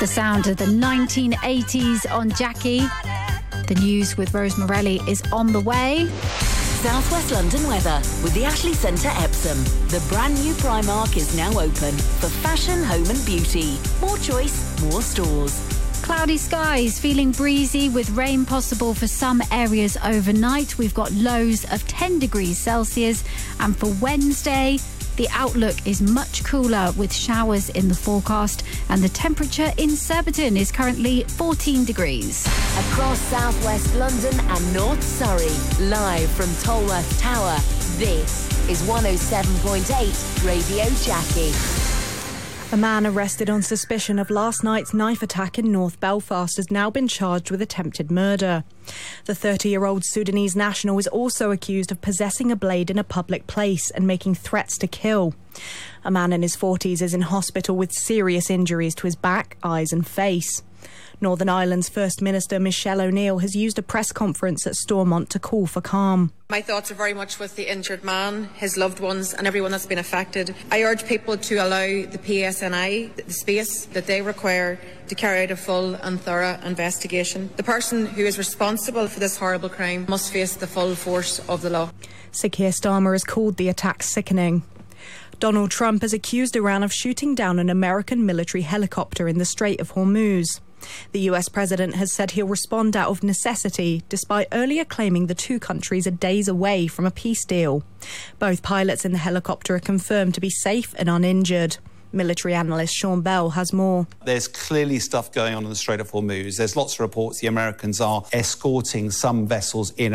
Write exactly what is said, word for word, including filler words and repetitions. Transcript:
The sound of the nineteen eighties on Jackie. The news with Rose Morelli is on the way. South West London weather with the Ashley Centre Epsom. The brand new Primark is now open for fashion, home and beauty. More choice, more stores. Cloudy skies, feeling breezy with rain possible for some areas overnight. We've got lows of ten degrees Celsius. And for Wednesday, the outlook is much cooler with showers in the forecast, and the temperature in Surbiton is currently fourteen degrees. Across South West London and North Surrey, live from Tolworth Tower, this is one oh seven point eight Radio Jackie. A man arrested on suspicion of last night's knife attack in North Belfast has now been charged with attempted murder. The thirty-year-old Sudanese national is also accused of possessing a blade in a public place and making threats to kill. A man in his forties is in hospital with serious injuries to his back, eyes and face. Northern Ireland's First Minister Michelle O'Neill has used a press conference at Stormont to call for calm. My thoughts are very much with the injured man, his loved ones and everyone that's been affected. I urge people to allow the P S N I the space that they require to carry out a full and thorough investigation. The person who is responsible for this horrible crime must face the full force of the law. Sir Keir Starmer has called the attack sickening. Donald Trump has accused Iran of shooting down an American military helicopter in the Strait of Hormuz. The U S president has said he'll respond out of necessity, despite earlier claiming the two countries are days away from a peace deal. Both pilots in the helicopter are confirmed to be safe and uninjured. Military analyst Sean Bell has more. There's clearly stuff going on in the Strait of Hormuz. There's lots of reports the Americans are escorting some vessels in